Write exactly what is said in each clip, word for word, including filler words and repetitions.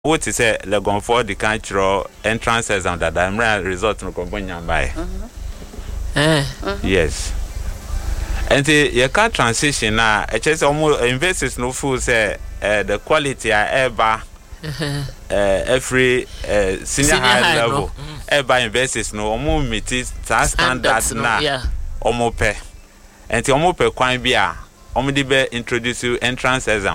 what is say le gon for the cultural entrance exam that I'm result no komponya by. Eh. Yes. And the you can transition now. It is almost investors no fool say uh, the quality are ever uh, every uh, senior, senior high, high level. No. Mm. Ever investors no almost meet it standards now. Yeah. Almost pay. And the almost pay kwan bia. Almost be introduce you entrance exam.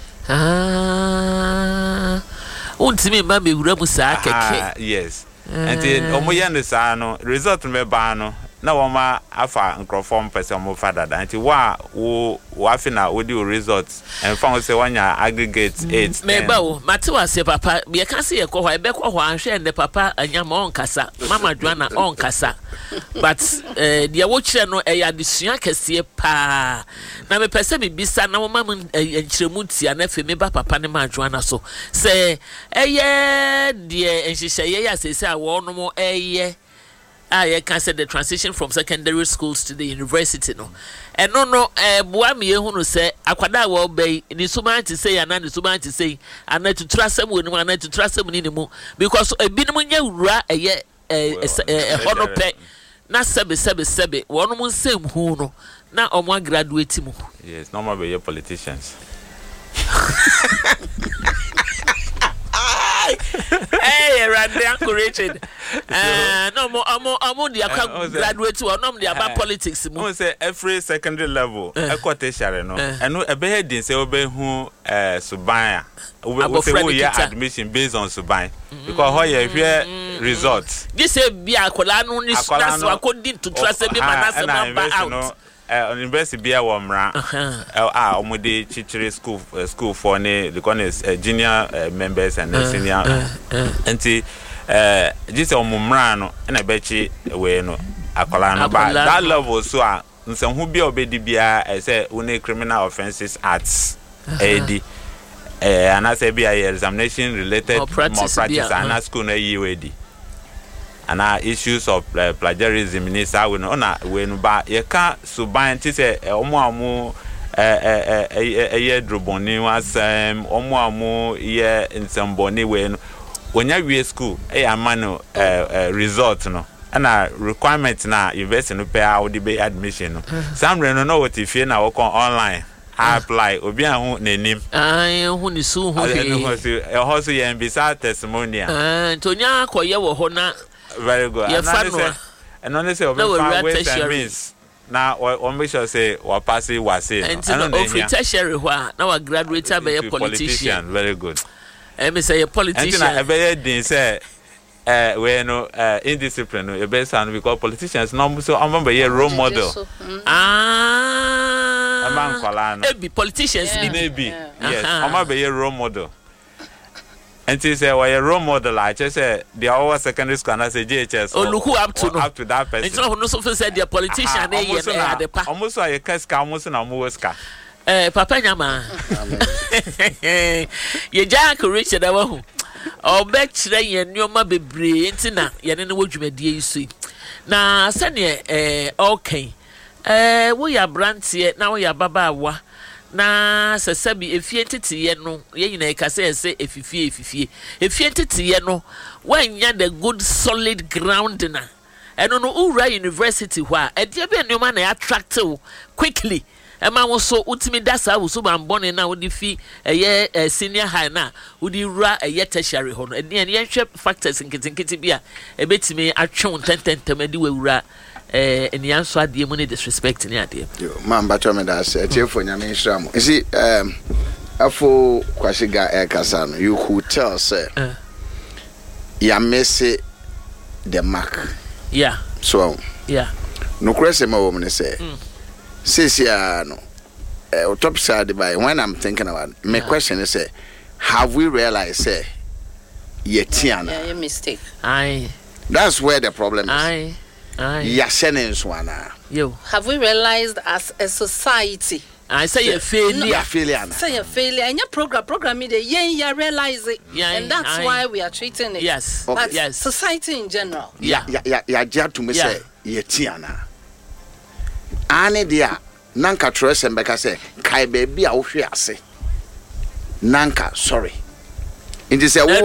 Ah. Untimi ma me wura mu saa keke. Yes. And the almost yende saa no result me ba no. Na woma afa nkrofom pese mo father da nti wa wo wa fina wo di results and found say wanya aggregate eight me ba wo mate wa se papa me ka se ye ko ho e be ko ho anhwe ende papa anyama on kasa mama Joanna on kasa but eh dia wo kire no e ya desua kese pa na me pese me bisa na woma enchiremu tia na fe me ba papa ne ma Joanna so se eye die enhihye ya sese a wo no mo eye I can say the transition from secondary schools to the university no. And no no eh boa me ehunu say akwada wo bay ni suma to say and ni suma to say and to trust them when and to trust them ni mu because e binom nya wura eye eh hono pe na sebe sebe sebe wonu mu nsem hu no na omo graduate mu. Yes, normal be your politicians. Hey, Randy Uncle Richard. Uh, no more, I'm I'm the graduate or no the about politics. I say every secondary level, a quotation, no, and no a behead didn't say obey who uh Subaya. We say admission based on Subaya because how you hear results. This say be a colano is that's what according to trust me out. Uh, university be a womra. Ah, omudi chichiri school uh, school for ne the one is uh, junior uh, members and uh, senior. Enti uh just omumra no na bechi we no akola no ba that level so a nse hu bia obedi bia say one criminal offenses acts ad eh ana say bia examination related more practice and school na yiwedi. And our issues of uh, plagiarism in this we know na we no ba ye ka suban ti say omo amu eh eh eh ye droboni wasem omo amu ye nsemboni we no onya wie school eh amano eh result no na requirement na university no pay how the be admission no some no know what if you na work online apply obi ahu nanim ah hu ni su hu he e ho so ye mbisa testimonial ah tonya akoye wo ho na. Very good. Yeah, and honestly, over ways and means. Now, one make sure say we pass it was say. And so, free tertiary, where now a graduate be a politician. Very good. And me say a politician. And I very didn't say, uh, we no uh indiscipline. You best and because politicians no so I remember a role model. Ah. A man called. Maybe politicians maybe. Yes. I remember a role model. And she said, well, a role model, I just said, the our secondary school, and I say J H S. Oh, look who up to up to that person. It's not who so said the politician, they are the pa. Almost like a casca, almost an amuska. Eh, Papa Yama. Ye Jack Richard, our or back today, and your mother be brilliant, you know what you may dear you see. Now, send ye, eh, okay. Eh, we are brands yet, now we are Baba. Na se sabi efientiti ye no ye nyina ka se se efifie efifie efientiti ye no wanya the good solid ground na eno no ura university hwa e de be nneoma na attract quickly e ma wo so utimi dasa wo so bambone na wo di fi eye senior high na wo di ura eye tertiary ho no e de ye hwe factors nkitinkiti bia e betimi atwe tententem adi we ura eh enian so ade mu ne disrespect ni ade yo man ba to me da se tiefo nyame nhram you see um afo kwashiga e kasa no you who tell say uh. ya miss the mark yeah so yeah no kwese ma wo me say mm. Sisia no uh, top side by when I'm thinking about it, my yeah. question is say have we realized say yetiana yeah, your mistake aye that's where the problem is aye aye yo have we realized as a society I say a failure no, failure say a failure and your program program the yen ya realize it yeah, and that's aye. Why we are treating it yes okay. Yes society in general yeah yeah yeah yeah ja to me say yetiana ane dia nanka trust mbeka say kai baby a wo hwe ase nanka sorry nti sɛ